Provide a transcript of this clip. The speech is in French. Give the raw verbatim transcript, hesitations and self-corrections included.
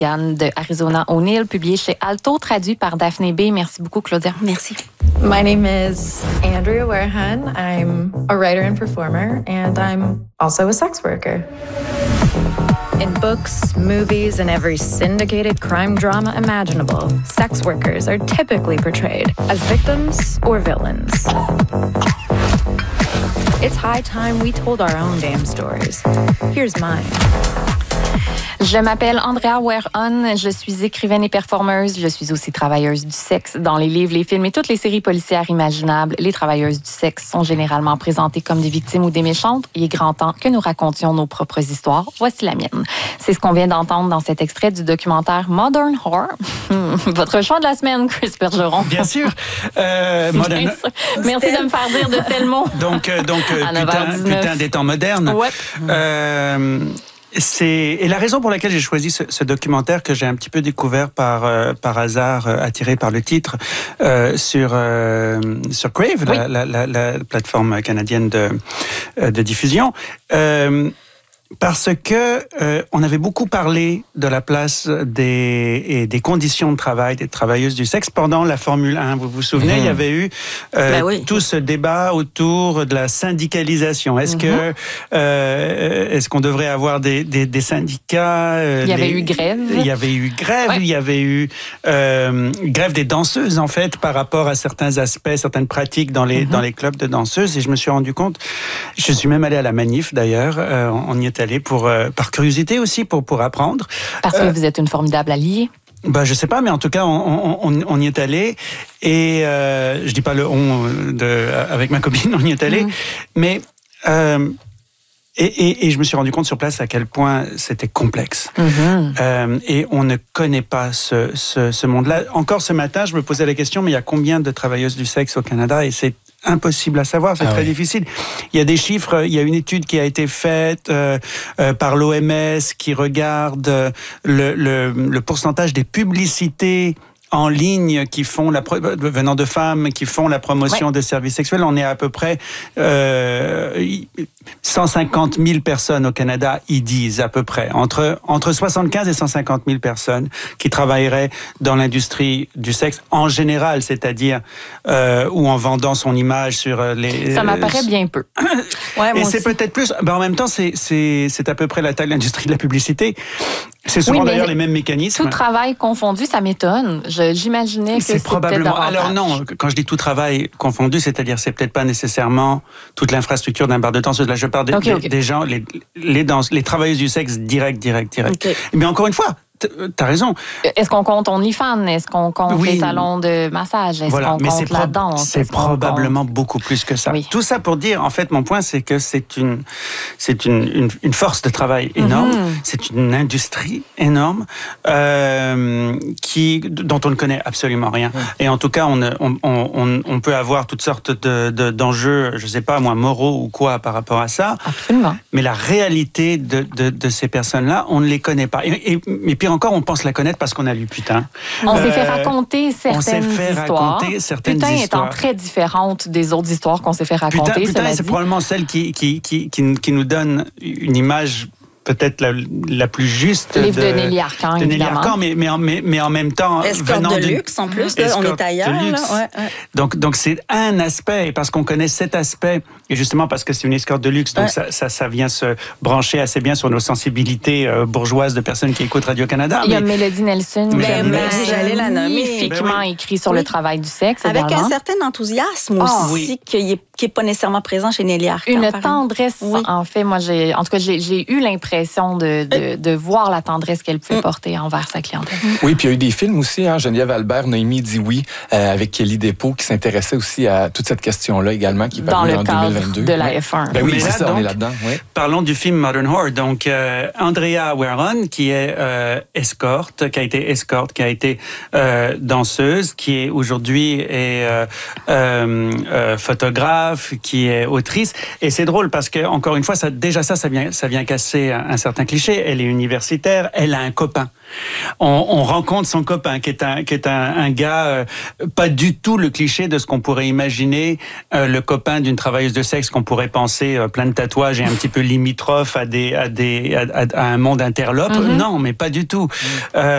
de Arizona O'Neill, publié chez Alto, traduit par Daphné B. Merci beaucoup, Claudia. Merci. My name is Andrea Warehan. I'm a writer and performer, and I'm also a sex worker. In books, movies, and every syndicated crime drama imaginable, sex workers are typically portrayed as victims or villains. It's high time we told our own damn stories. Here's mine. Je m'appelle Andrea Warehan, je suis écrivaine et performeuse, je suis aussi travailleuse du sexe. Dans les livres, les films et toutes les séries policières imaginables, les travailleuses du sexe sont généralement présentées comme des victimes ou des méchantes. Il est grand temps que nous racontions nos propres histoires. Voici la mienne. C'est ce qu'on vient d'entendre dans cet extrait du documentaire Modern Whore. Votre choix de la semaine, Chris Bergeron. Bien sûr. Euh, modern... Merci de me faire dire de tels mots. Donc, euh, donc euh, putain, putain des temps modernes. Ouais. Euh, C'est et la raison pour laquelle j'ai choisi ce, ce documentaire que j'ai un petit peu découvert par euh, par hasard, euh, attiré par le titre euh, sur euh, sur Crave, oui. la, la, la, la plateforme canadienne de de diffusion. Euh, Parce que euh, on avait beaucoup parlé de la place des et des conditions de travail des travailleuses du sexe pendant la Formule un. Vous vous souvenez, mmh. il y avait eu euh, ben oui. tout ce débat autour de la syndicalisation. Est-ce mmh. que euh, est-ce qu'on devrait avoir des des, des syndicats euh, Il y avait les, eu grève. Il y avait eu grève. Ouais. Il y avait eu euh, grève des danseuses en fait par rapport à certains aspects, certaines pratiques dans les mmh. dans les clubs de danseuses. Et je me suis rendu compte. Je suis même allé à la manif d'ailleurs. Euh, on y était allé pour euh, par curiosité aussi pour pour apprendre. Parce que euh, vous êtes une formidable alliée. Bah je sais pas, mais en tout cas on on, on y est allé et euh, je dis pas le on de avec ma copine on y est allé, mmh. mais euh, Et, et, et je me suis rendu compte sur place à quel point c'était complexe. Mmh. Euh, et on ne connaît pas ce, ce, ce monde-là. Encore ce matin, je me posais la question, mais il y a combien de travailleuses du sexe au Canada? Et c'est impossible à savoir, c'est ah très oui. difficile. Il y a des chiffres, il y a une étude qui a été faite euh, euh, par l'O M S qui regarde le, le, le pourcentage des publicités en ligne qui font la pro- venant de femmes qui font la promotion ouais. de services sexuels. On est à peu près euh, cent cinquante mille personnes au Canada y disent à peu près entre entre soixante-quinze et cent cinquante mille personnes qui travailleraient dans l'industrie du sexe en général, c'est-à-dire euh, ou en vendant son image sur les. Ça m'apparaît bien peu. Ouais, et c'est aussi. Peut-être plus. Ben en même temps, c'est c'est c'est à peu près la taille de l'industrie de la publicité. C'est souvent oui, d'ailleurs les mêmes mécanismes. Tout travail confondu, ça m'étonne. Je, j'imaginais que c'est c'était probablement. davantage. Alors non, quand je dis tout travail confondu, c'est-à-dire c'est peut-être pas nécessairement toute l'infrastructure d'un bar de danseuse. Là, je parle des, okay, okay. des gens, les les danses, les travailleuses du sexe direct, direct, direct. Okay. Mais encore une fois. T'as raison. Est-ce qu'on compte OnlyFans? Est-ce qu'on compte oui. les salons de massage? Est-ce voilà. qu'on Mais compte c'est la prob- danse? C'est Est-ce probablement compte... beaucoup plus que ça. Oui. Tout ça pour dire, en fait, mon point, c'est que c'est une, c'est une, une, une force de travail énorme. Mm-hmm. C'est une industrie énorme euh, qui, dont on ne connaît absolument rien. Mm. Et en tout cas, on, on, on, on peut avoir toutes sortes de, de, d'enjeux, je ne sais pas, moi, moraux ou quoi par rapport à ça. Absolument. Mais la réalité de, de, de ces personnes-là, on ne les connaît pas. Et, et, mais pire encore, on pense la connaître parce qu'on a lu Putain. On euh, s'est fait raconter certaines on s'est fait histoires. Raconter certaines Putain histoires. étant très différente des autres histoires qu'on s'est fait raconter. Putain, Putain c'est dit. probablement celle qui, qui, qui, qui, qui nous donne une image peut-être la, la plus juste. Le livre de, de Nelly Arcan, de Nelly Arcan, mais, mais, en, mais, mais en même temps... Escorte venant de luxe, en plus. Là, on est ailleurs. Là, ouais, ouais. Donc, donc, c'est un aspect, parce qu'on connaît cet aspect, et justement parce que c'est une escorte de luxe, donc ouais. ça, ça, ça vient se brancher assez bien sur nos sensibilités euh, bourgeoises de personnes qui écoutent Radio-Canada. Il y a mais... Mélodie Nelson, ben, ben, j'allais la nommer. Magnifiquement ben oui. écrit sur oui. le travail du sexe. Avec également. un certain enthousiasme oh, aussi, oui. qui n'est pas nécessairement présent chez Nelly Arcan. Une tendresse, oui. en fait. Moi, j'ai, en tout cas, j'ai, j'ai eu l'impression de De, de voir la tendresse qu'elle pouvait porter envers sa clientèle. Oui, puis il y a eu des films aussi, hein, Geneviève Albert, Noémie dit oui, euh, avec Kelly Despaux, qui s'intéressait aussi à toute cette question-là également, qui est parue en deux mille vingt-deux. De la F un. Ben oui, c'est là, ça, donc, on est là-dedans. Oui. Parlons du film Modern Whore. Donc, euh, Andrea Warehan, qui est euh, escorte, qui a été escorte, qui a été euh, danseuse, qui est aujourd'hui est, euh, euh, euh, photographe, qui est autrice. Et c'est drôle parce que, encore une fois, ça, déjà ça, ça vient, ça vient casser un, un certain cliché. Elle est universitaire, elle a un copain. On, on rencontre son copain, qui est un, qui est un, un gars, euh, pas du tout le cliché de ce qu'on pourrait imaginer, euh, le copain d'une travailleuse de sexe qu'on pourrait penser euh, plein de tatouages et un petit peu limitrophe à, des, à, des, à, à un monde interlope. Mm-hmm. Non, mais pas du tout. Mm. Euh,